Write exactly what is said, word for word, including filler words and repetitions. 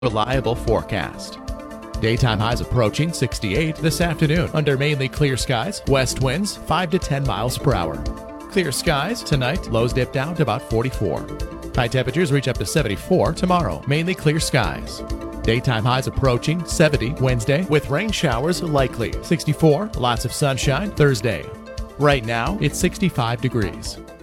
Reliable forecast. Daytime highs approaching sixty-eight this afternoon under mainly clear skies. West winds five to ten miles per hour. Clear skies tonight. Lows dip down to about forty-four. High temperatures reach up to seventy-four tomorrow. Mainly clear skies. Daytime highs approaching seventy Wednesday with rain showers likely. sixty-four, lots of sunshine Thursday. Right now it's sixty-five degrees.